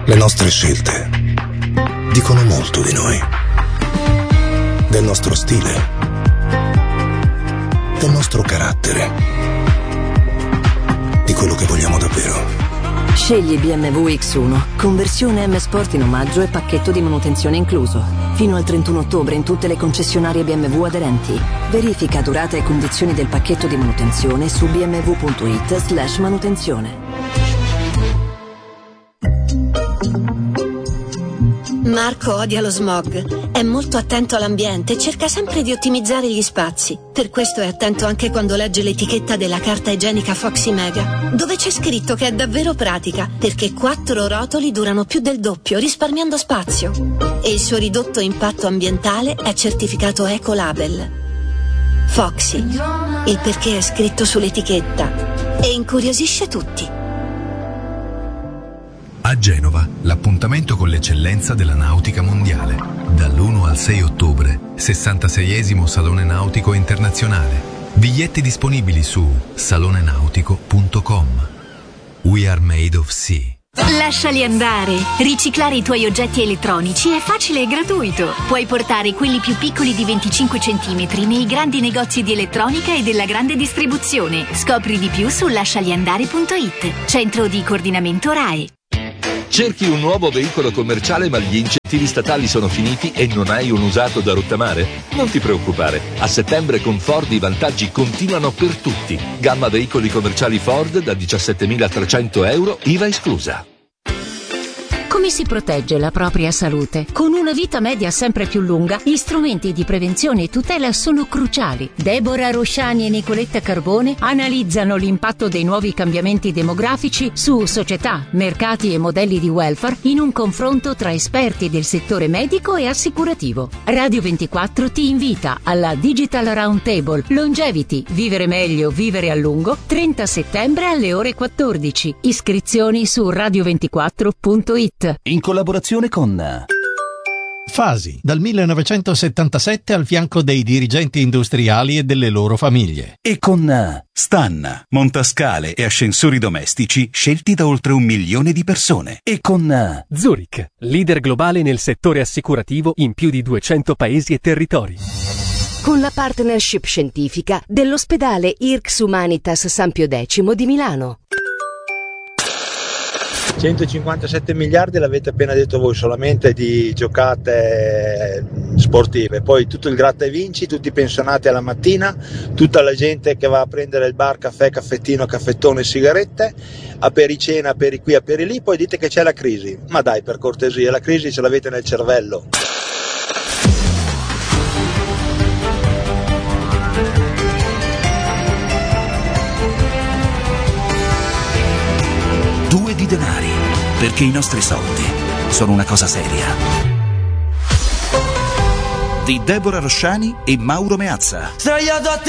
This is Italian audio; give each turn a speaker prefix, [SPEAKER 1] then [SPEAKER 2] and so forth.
[SPEAKER 1] Le nostre scelte dicono molto di noi, del nostro stile, del nostro carattere, di quello che vogliamo davvero.
[SPEAKER 2] Scegli BMW X1, conversione M Sport in omaggio e pacchetto di manutenzione incluso. Fino al 31 ottobre in tutte le concessionarie BMW aderenti. Verifica durata e condizioni del pacchetto di manutenzione su bmw.it/manutenzione.
[SPEAKER 3] Marco odia lo smog, è molto attento all'ambiente e cerca sempre di ottimizzare gli spazi. Per questo è attento anche quando legge l'etichetta della carta igienica Foxy Mega, dove c'è scritto che è davvero pratica, perché 4 rotoli durano più del doppio, risparmiando spazio. E il suo ridotto impatto ambientale è certificato Ecolabel. Foxy, il perché è scritto sull'etichetta e incuriosisce tutti.
[SPEAKER 4] A Genova, l'appuntamento con l'eccellenza della nautica mondiale. Dall'1 al 6 ottobre, 66esimo Salone Nautico Internazionale. Biglietti disponibili su salonenautico.com. We are made of sea.
[SPEAKER 5] Lasciali andare. Riciclare i tuoi oggetti elettronici è facile e gratuito. Puoi portare quelli più piccoli di 25 cm nei grandi negozi di elettronica e della grande distribuzione. Scopri di più su lascialiandare.it. Centro di coordinamento RAE.
[SPEAKER 6] Cerchi un nuovo veicolo commerciale ma gli incentivi statali sono finiti e non hai un usato da rottamare? Non ti preoccupare, a settembre con Ford i vantaggi continuano per tutti. Gamma veicoli commerciali Ford da 17.300 euro, IVA esclusa.
[SPEAKER 7] Come si protegge la propria salute? Con una vita media sempre più lunga, gli strumenti di prevenzione e tutela sono cruciali. Deborah Rosciani e Nicoletta Carbone analizzano l'impatto dei nuovi cambiamenti demografici su società, mercati e modelli di welfare in un confronto tra esperti del settore medico e assicurativo. Radio 24 ti invita alla Digital Roundtable Longevity, vivere meglio, vivere a lungo, 30 settembre alle ore 14. Iscrizioni su radio24.it.
[SPEAKER 8] In collaborazione con
[SPEAKER 9] Fasi, dal 1977 al fianco dei dirigenti industriali e delle loro famiglie.
[SPEAKER 8] E con Stanna, montascale e ascensori domestici scelti da oltre 1 milione di persone. E con
[SPEAKER 10] Zurich, leader globale nel settore assicurativo in più di 200 paesi e territori.
[SPEAKER 11] Con la partnership scientifica dell'ospedale IRCS Humanitas San Pio X di Milano.
[SPEAKER 12] 157 miliardi l'avete appena detto voi solamente di giocate sportive, poi tutto il gratta e vinci, tutti i pensionati alla mattina, tutta la gente che va a prendere il bar, caffè, caffettino, caffettone, sigarette, apericena, aperi qui, aperi lì, poi dite che c'è la crisi. Ma dai, per cortesia, la crisi ce l'avete nel cervello.
[SPEAKER 8] Due di denari, perché i nostri soldi sono una cosa seria. Di Deborah Rosciani e Mauro Meazza.